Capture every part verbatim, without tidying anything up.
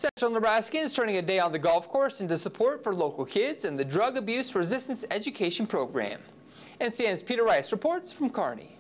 Central Nebraskans turning a day on the golf course into support for local kids and the Drug Abuse Resistance Education Program. N C N's Peter Rice reports from Kearney.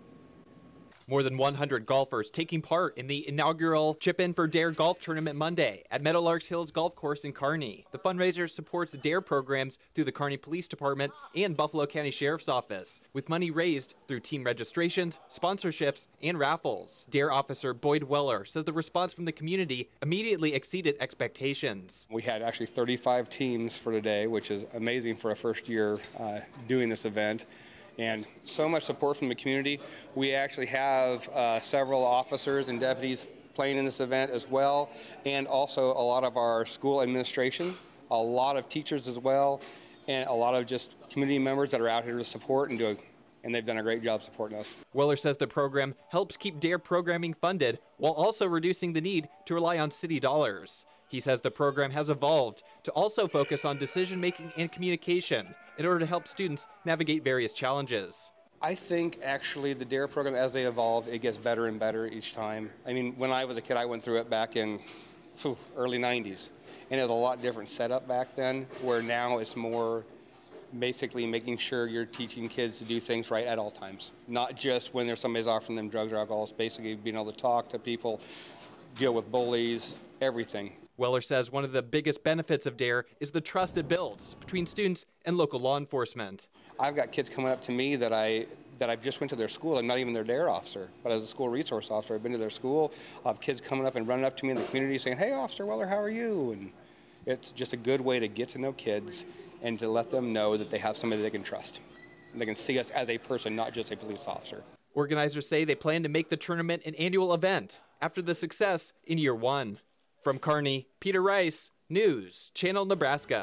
More than one hundred golfers taking part in the inaugural Chip In for Dare golf tournament Monday at Meadowlarks Hills Golf Course in Kearney. The fundraiser supports Dare programs through the Kearney Police Department and Buffalo County Sheriff's Office, with money raised through team registrations, sponsorships, and raffles. Dare officer Boyd Weller says the response from the community immediately exceeded expectations. We had actually thirty-five teams for today, which is amazing for a first year uh, doing this event. And so much support from the community. We actually have uh, several officers and deputies playing in this event as well, and also a lot of our school administration, a lot of teachers as well, and a lot of just community members that are out here to support and do, and they've done a great job supporting us. Weller says the program helps keep Dare programming funded while also reducing the need to rely on city dollars. He says the program has evolved to also focus on decision-making and communication in order to help students navigate various challenges. I think actually the Dare program, as they evolve, it gets better and better each time. I mean, when I was a kid, I went through it back in whew, early nineties, and it was a lot different setup back then, where now it's more basically making sure you're teaching kids to do things right at all times, not just when there's somebody's offering them drugs or alcohol. It's basically being able to talk to people, deal with bullies, everything. Weller says one of the biggest benefits of Dare is the trust it builds between students and local law enforcement. I've got kids coming up to me that I that I've just went to their school. I'm not even their Dare officer, but as a school resource officer, I've been to their school. I have kids coming up and running up to me in the community saying, "Hey, Officer Weller, how are you?" And it's just a good way to get to know kids and to let them know that they have somebody they can trust. They can see us as a person, not just a police officer. Organizers say they plan to make the tournament an annual event after the success in year one. From Kearney, Peter Rice, News Channel Nebraska.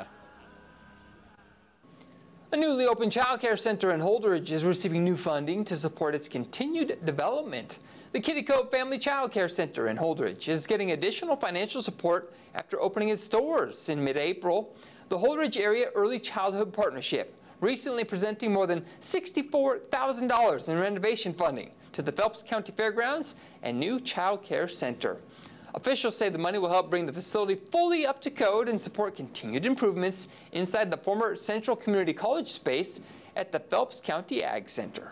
A newly opened child care center in Holdrege is receiving new funding to support its continued development. The Kitty Cove Family Child Care Center in Holdrege is getting additional financial support after opening its doors in mid-April. The Holdrege Area Early Childhood Partnership recently presenting more than sixty-four thousand dollars in renovation funding to the Phelps County Fairgrounds and new child care center. Officials say the money will help bring the facility fully up to code and support continued improvements inside the former Central Community College space at the Phelps County Ag Center.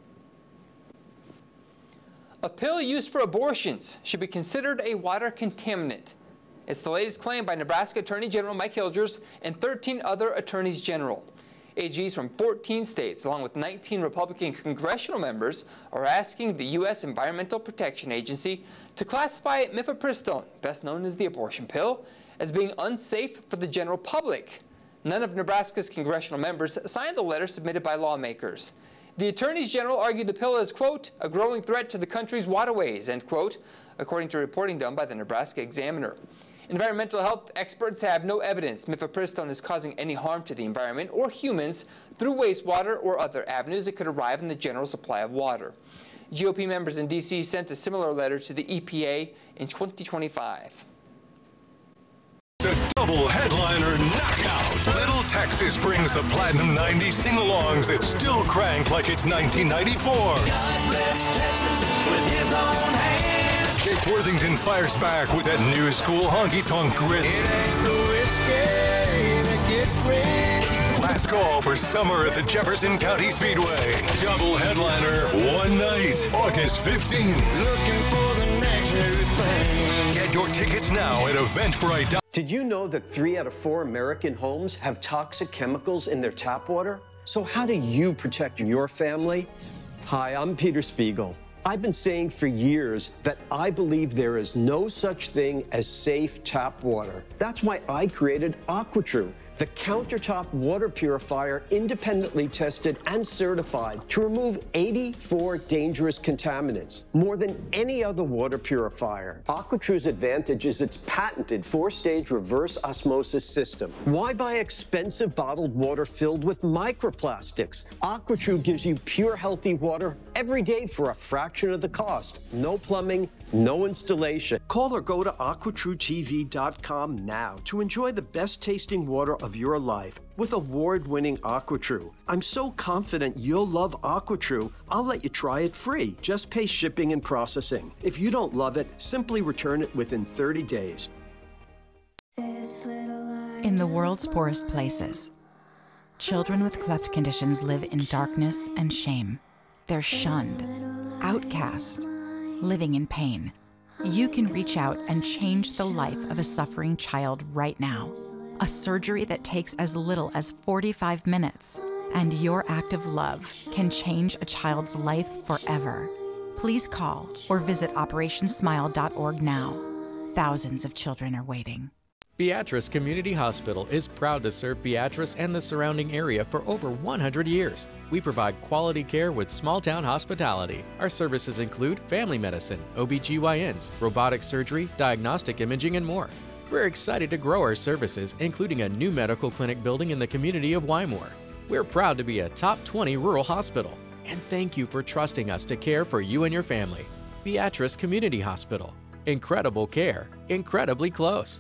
A pill used for abortions should be considered a water contaminant. It's the latest claim by Nebraska Attorney General Mike Hilgers and thirteen other attorneys general. A Gs from fourteen states, along with nineteen Republican congressional members, are asking the U S Environmental Protection Agency to classify mifepristone, best known as the abortion pill, as being unsafe for the general public. None of Nebraska's congressional members signed the letter submitted by lawmakers. The attorneys general argued the pill is, quote, a growing threat to the country's waterways, end quote, according to reporting done by the Nebraska Examiner. Environmental health experts have no evidence mifepristone is causing any harm to the environment or humans through wastewater or other avenues that could arrive in the general supply of water. G O P members in D C sent a similar letter to the E P A in twenty twenty-five. It's a double headliner knockout. Little Texas brings the Platinum ninety sing-alongs that still crank like it's nineteen ninety-four. God bless Texas with his own hand. Jake Worthington fires back with that new school honky-tonk grit. It ain't the whiskey that gets me. Last call for summer at the Jefferson County Speedway. Double headliner, one night, August fifteenth. Looking for the next new thing. Get your tickets now at Eventbrite. Did you know that three out of four American homes have toxic chemicals in their tap water? So how do you protect your family? Hi, I'm Peter Spiegel. I've been saying for years that I believe there is no such thing as safe tap water. That's why I created AquaTrue, the countertop water purifier independently tested and certified to remove eighty-four dangerous contaminants, more than any other water purifier. AquaTrue's advantage is its patented four-stage reverse osmosis system. Why buy expensive bottled water filled with microplastics? AquaTrue gives you pure, healthy water every day for a fraction of the cost. No plumbing, no installation. Call or go to aqua true T V dot com now to enjoy the best tasting water of your life with award-winning AquaTrue. I'm so confident you'll love AquaTrue, I'll let you try it free. Just pay shipping and processing. If you don't love it, simply return it within thirty days. In the world's poorest places, children with cleft conditions live in darkness and shame. They're shunned, outcast, living in pain. You can reach out and change the life of a suffering child right now. A surgery that takes as little as forty-five minutes, and your act of love can change a child's life forever. Please call or visit operation smile dot org now. Thousands of children are waiting. Beatrice Community Hospital is proud to serve Beatrice and the surrounding area for over one hundred years. We provide quality care with small-town hospitality. Our services include family medicine, O B G Y Ns, robotic surgery, diagnostic imaging, and more. We're excited to grow our services, including a new medical clinic building in the community of Wymore. We're proud to be a top twenty rural hospital. And thank you for trusting us to care for you and your family. Beatrice Community Hospital. Incredible care, incredibly close.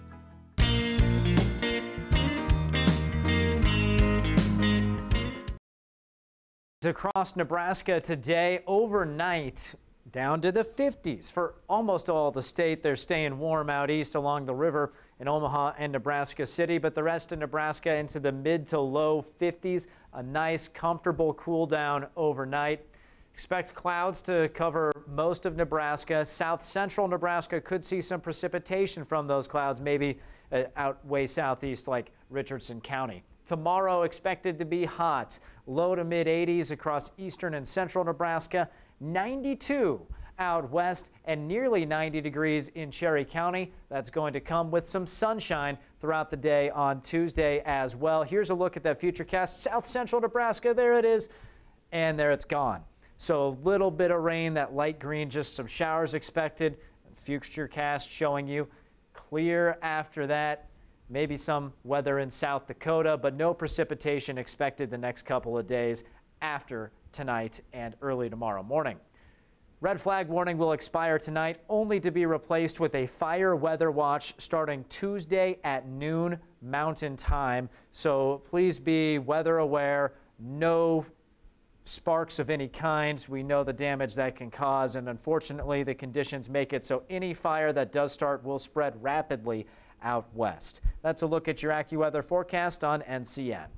Across Nebraska today, overnight, down to the fifties for almost all the state. They're staying warm out east along the river in Omaha and Nebraska City, but the rest of Nebraska into the mid to low fifties. A nice, comfortable cool down overnight. Expect clouds to cover most of Nebraska. South central Nebraska could see some precipitation from those clouds, maybe uh, out way southeast like Richardson County. Tomorrow expected to be hot, low to mid eighties across eastern and central Nebraska, ninety-two out west and nearly ninety degrees in Cherry County. That's going to come with some sunshine throughout the day on Tuesday as well. Here's a look at that futurecast. South central Nebraska, there it is, and there it's gone. So a little bit of rain, that light green, just some showers expected. Futurecast showing you clear after that. Maybe some weather in South Dakota, but no precipitation expected the next couple of days after tonight and early tomorrow morning. Red flag warning will expire tonight, only to be replaced with a fire weather watch starting Tuesday at noon Mountain Time. So please be weather aware. No sparks of any kind. We know the damage that can cause, and unfortunately the conditions make it so any fire that does start will spread rapidly out west. That's a look at your AccuWeather forecast on N C N.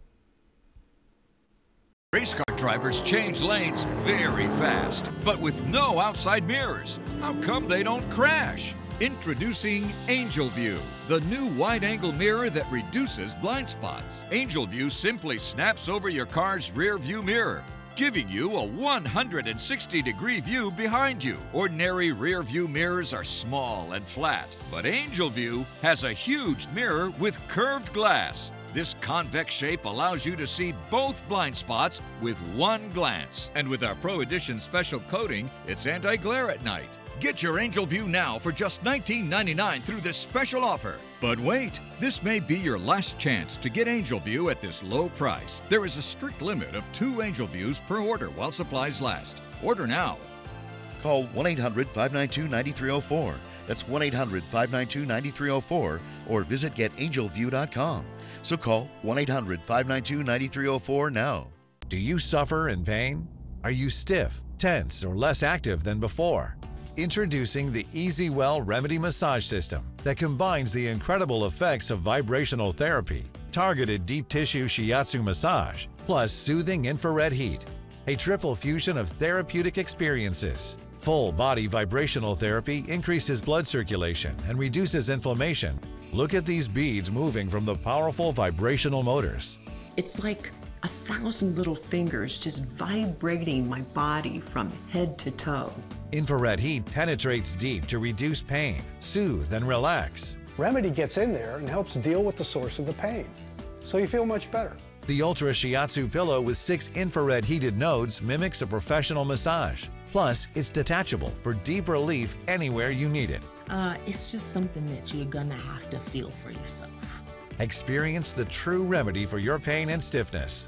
Race car drivers change lanes very fast, but with no outside mirrors. How come they don't crash? Introducing Angel View, the new wide-angle mirror that reduces blind spots. Angel View simply snaps over your car's rear view mirror, giving you a one hundred sixty degree view behind you. Ordinary rear view mirrors are small and flat, but Angel View has a huge mirror with curved glass. This convex shape allows you to see both blind spots with one glance. And with our Pro Edition special coating, it's anti-glare at night. Get your Angel View now for just nineteen ninety-nine through this special offer. But wait, this may be your last chance to get Angel View at this low price. There is a strict limit of two Angel Views per order while supplies last. Order now. Call one eight hundred, five nine two, nine three zero four. That's one eight hundred, five nine two, nine three zero four or visit get angel view dot com. So call one eight hundred, five nine two, nine three zero four now. Do you suffer in pain? Are you stiff, tense, or less active than before? Introducing the EasyWell Remedy Massage System that combines the incredible effects of vibrational therapy, targeted deep tissue shiatsu massage, plus soothing infrared heat. A triple fusion of therapeutic experiences. Full body vibrational therapy increases blood circulation and reduces inflammation. Look at these beads moving from the powerful vibrational motors. It's like a thousand little fingers just vibrating my body from head to toe. Infrared heat penetrates deep to reduce pain, soothe, and relax. Remedy gets in there and helps deal with the source of the pain, so you feel much better. The Ultra Shiatsu pillow with six infrared heated nodes mimics a professional massage. Plus, it's detachable for deep relief anywhere you need it. Uh, it's just something that you're gonna have to feel for yourself. Experience the true remedy for your pain and stiffness.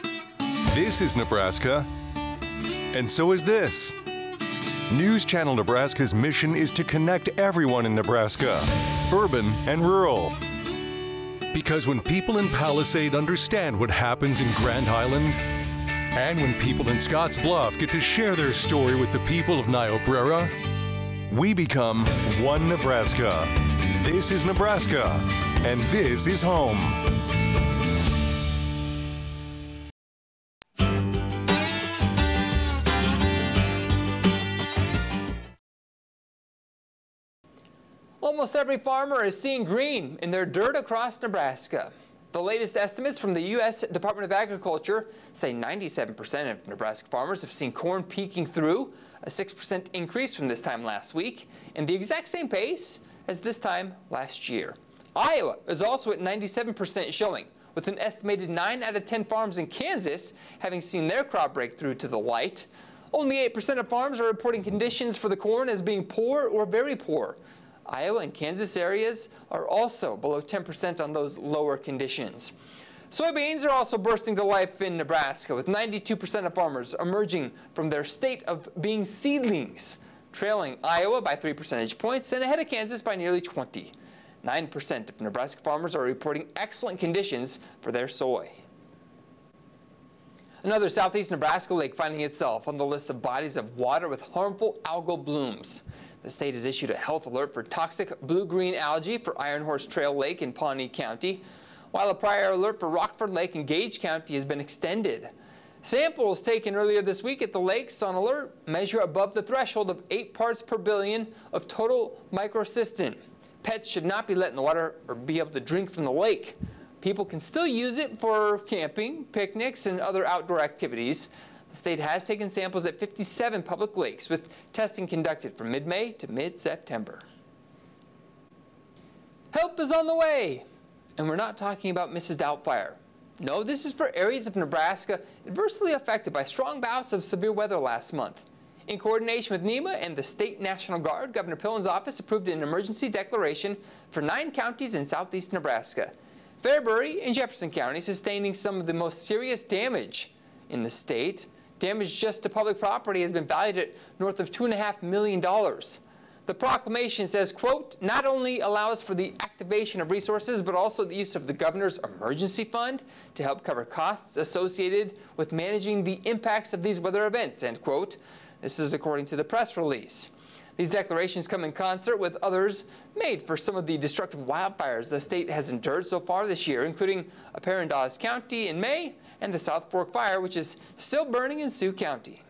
This is Nebraska, and so is this. News Channel Nebraska's mission is to connect everyone in Nebraska, urban and rural. Because when people in Palisade understand what happens in Grand Island, and when people in Scotts Bluff get to share their story with the people of Niobrara, we become one Nebraska. This is Nebraska. and this is home. Almost every farmer is seeing green in their dirt across Nebraska. The latest estimates from the U S Department of Agriculture say ninety-seven percent of Nebraska farmers have seen corn peeking through, a six percent increase from this time last week, and the exact same pace as this time last year. Iowa is also at ninety-seven percent showing, with an estimated nine out of ten farms in Kansas having seen their crop break through to the light. Only eight percent of farms are reporting conditions for the corn as being poor or very poor. Iowa and Kansas areas are also below ten percent on those lower conditions. Soybeans are also bursting to life in Nebraska, with ninety-two percent of farmers emerging from their state of being seedlings, trailing Iowa by three percentage points and ahead of Kansas by nearly twenty. nine percent of Nebraska farmers are reporting excellent conditions for their soy. Another southeast Nebraska lake finding itself on the list of bodies of water with harmful algal blooms. The state has issued a health alert for toxic blue-green algae for Iron Horse Trail Lake in Pawnee County, while a prior alert for Rockford Lake in Gage County has been extended. Samples taken earlier this week at the lakes on alert measure above the threshold of eight parts per billion of total microcystin. Pets should not be let in the water or be able to drink from the lake. People can still use it for camping, picnics, and other outdoor activities. The state has taken samples at fifty-seven public lakes, with testing conducted from mid-May to mid-September. Help is on the way, and we're not talking about Missus Doubtfire. No, this is for areas of Nebraska adversely affected by strong bouts of severe weather last month. In coordination with NEMA and the State National Guard, Governor Pillen's office approved an emergency declaration for nine counties in southeast Nebraska. Fairbury and Jefferson County sustaining some of the most serious damage in the state. Damage just to public property has been valued at north of two point five million dollars. The proclamation says, quote, not only allows for the activation of resources, but also the use of the governor's emergency fund to help cover costs associated with managing the impacts of these weather events, end quote. This is according to the press release. These declarations come in concert with others made for some of the destructive wildfires the state has endured so far this year, including a fire in Dawes County in May and the South Fork Fire, which is still burning in Sioux County.